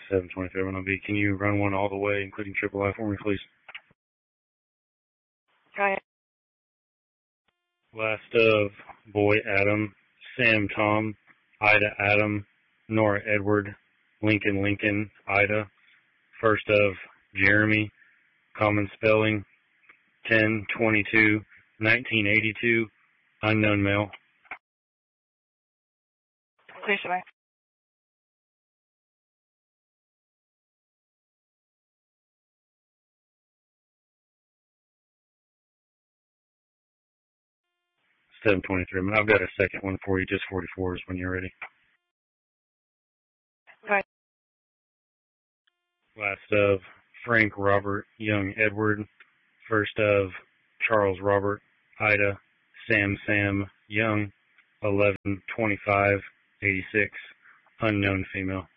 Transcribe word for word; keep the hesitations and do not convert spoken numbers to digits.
seven twenty-three, one oh B. Can you run one all the way, including triple I for me, please? Go ahead. Last of Boy Adam, Sam Tom, Ida Adam, Nora Edward, Lincoln Lincoln, Ida. First of Jeremy, common spelling, ten twenty-two nineteen eighty-two, unknown male. Clear shebang. seven twenty-three. I mean, I've got a second one for you, just forty-fours when you're ready. Go ahead. Last of Frank Robert Young Edward. First of Charles Robert Ida Sam Sam Young, eleven twenty-five eighty-six, unknown female.